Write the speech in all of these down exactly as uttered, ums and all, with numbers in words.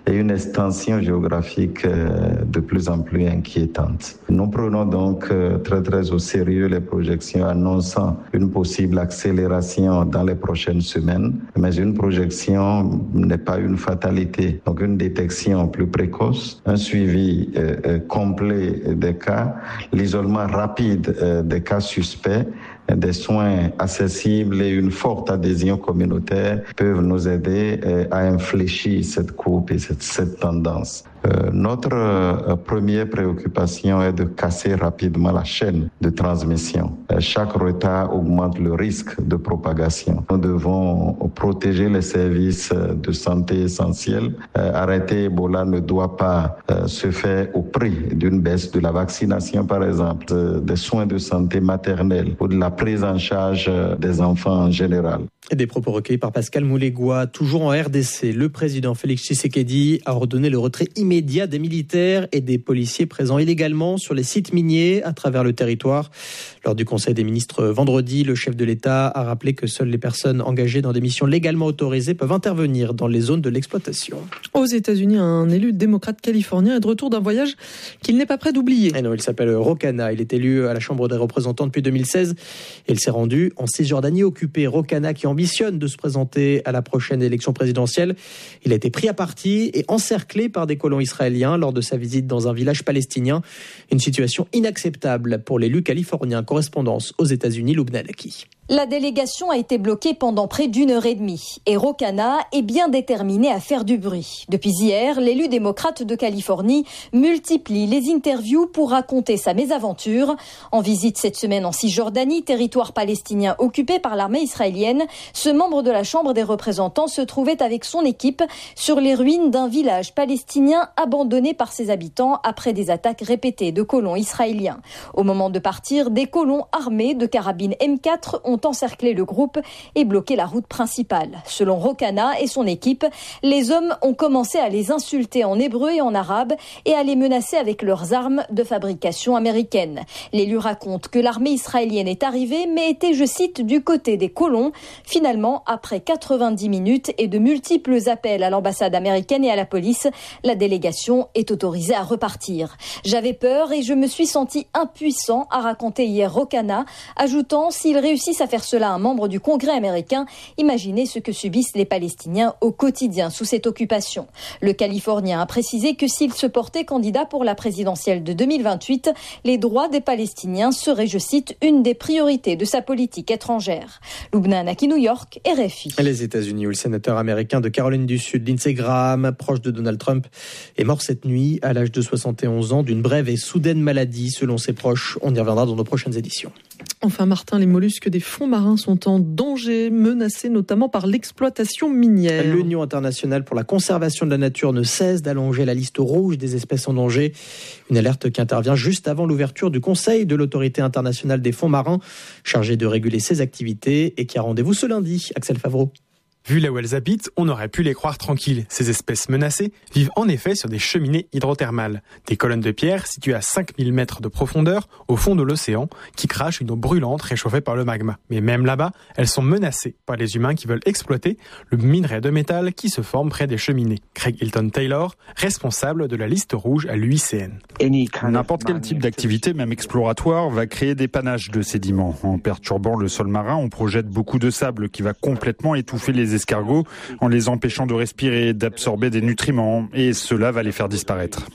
et une extension géographique de plus en plus inquiétante. Nous prenons donc très très au sérieux les projections annonçant une possible accélération dans les prochaines semaines, mais une projection n'est pas une fatalité. Donc une détection plus précoce, un suivi euh, complet des cas, l'isolement rapide euh, des cas suspects, des soins accessibles et une forte adhésion communautaire peuvent nous aider à infléchir cette courbe et cette, cette tendance. Euh, notre euh, première préoccupation est de casser rapidement la chaîne de transmission. Euh, chaque retard augmente le risque de propagation. Nous devons protéger les services de santé essentiels. Euh, arrêter Ebola ne doit pas euh, se faire au prix d'une baisse de la vaccination, par exemple, euh, des soins de santé maternelle ou de la prise en charge des enfants en général. Et des propos recueillis par Pascal Moulégois. Toujours en R D C, le président Félix Tshisekedi a ordonné le retrait immédiat des militaires et des policiers présents illégalement sur les sites miniers à travers le territoire. Lors du Conseil des ministres vendredi, le chef de l'État a rappelé que seules les personnes engagées dans des missions légalement autorisées peuvent intervenir dans les zones de l'exploitation. Aux États-Unis, un élu démocrate californien est de retour d'un voyage qu'il n'est pas prêt d'oublier. Et non, il s'appelle Ro Khanna. Il est élu à la Chambre des représentants depuis deux mille seize et il s'est rendu en Cisjordanie occupée. Ro Khanna qui ambitionne de se présenter à la prochaine élection présidentielle. Il a été pris à partie et encerclé par des colons israéliens lors de sa visite dans un village palestinien. Une situation inacceptable pour l'élu californien. Correspondance aux États-Unis, Loubna Laki. La délégation a été bloquée pendant près d'une heure et demie et Ro Khanna est bien déterminé à faire du bruit. Depuis hier, l'élu démocrate de Californie multiplie les interviews pour raconter sa mésaventure. En visite cette semaine en Cisjordanie, territoire palestinien occupé par l'armée israélienne, ce membre de la Chambre des représentants se trouvait avec son équipe sur les ruines d'un village palestinien abandonné par ses habitants après des attaques répétées de colons israéliens. Au moment de partir, des colons armés de carabines M quatre ont encerclé le groupe et bloqué la route principale. Selon Ro Khanna et son équipe, les hommes ont commencé à les insulter en hébreu et en arabe et à les menacer avec leurs armes de fabrication américaine. L'élu raconte que l'armée israélienne est arrivée mais était, je cite, du côté des colons. Finalement, après quatre-vingt-dix minutes et de multiples appels à l'ambassade américaine et à la police, la délégation est autorisée à repartir. J'avais peur et je me suis senti impuissant, a raconté hier Ro Khanna, ajoutant s'ils réussissent à faire cela à un membre du Congrès américain, imaginez ce que subissent les Palestiniens au quotidien sous cette occupation. Le Californien a précisé que s'il se portait candidat pour la présidentielle de deux mille vingt-huit, les droits des Palestiniens seraient, je cite, une des priorités de sa politique étrangère. Loubna Naki, New York, R F I. Les États-Unis, où le sénateur américain de Caroline du Sud, Lindsey Graham, proche de Donald Trump, est mort cette nuit à l'âge de soixante et onze ans d'une brève et soudaine maladie, selon ses proches. On y reviendra dans nos prochaines éditions. Enfin, Martin, les mollusques des fonds marins sont en danger, menacés notamment par l'exploitation minière. L'Union internationale pour la conservation de la nature ne cesse d'allonger la liste rouge des espèces en danger. Une alerte qui intervient juste avant l'ouverture du Conseil de l'Autorité internationale des fonds marins, chargée de réguler ses activités et qui a rendez-vous ce lundi. Axel Favreau. Vu là où elles habitent, on aurait pu les croire tranquilles. Ces espèces menacées vivent en effet sur des cheminées hydrothermales, des colonnes de pierre situées à cinq mille mètres de profondeur au fond de l'océan qui crachent une eau brûlante réchauffée par le magma. Mais même là-bas, elles sont menacées par les humains qui veulent exploiter le minerai de métal qui se forme près des cheminées. Craig Hilton Taylor, responsable de la liste rouge à l'U I C N. N'importe quel type d'activité, même exploratoire, va créer des panaches de sédiments. En perturbant le sol marin, on projette beaucoup de sable qui va complètement étouffer les escargots en les empêchant de respirer, d'absorber des nutriments, et cela va les faire disparaître.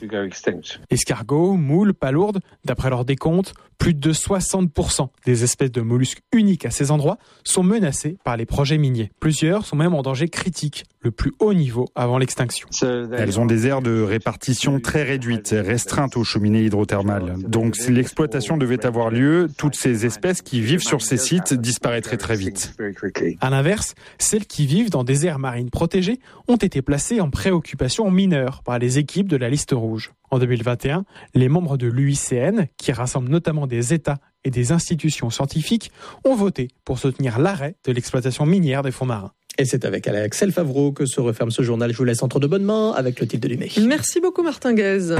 Escargots, moules, palourdes, d'après leur décompte, plus de soixante pour cent des espèces de mollusques uniques à ces endroits sont menacées par les projets miniers. Plusieurs sont même en danger critique, le plus haut niveau avant l'extinction. Elles ont des aires de répartition très réduites, restreintes aux cheminées hydrothermales. Donc si l'exploitation devait avoir lieu, toutes ces espèces qui vivent sur ces sites disparaîtraient très vite. À l'inverse, celles qui vivent dans des aires marines protégées ont été placées en préoccupation mineure par les équipes de la liste rouge. En deux mille vingt et un, les membres de l'U I C N, qui rassemblent notamment des États et des institutions scientifiques, ont voté pour soutenir l'arrêt de l'exploitation minière des fonds marins. Et c'est avec Axel Favreau que se referme ce journal. Je vous laisse entre de bonnes mains avec le titre de l'U M E. Merci beaucoup Martin Guez.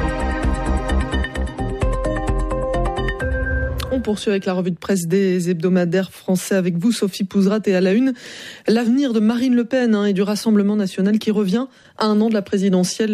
On poursuit avec la revue de presse des hebdomadaires français avec vous, Sophie Pouzrat, et à la une, l'avenir de Marine Le Pen hein, et du Rassemblement national qui revient à un an de la présidentielle.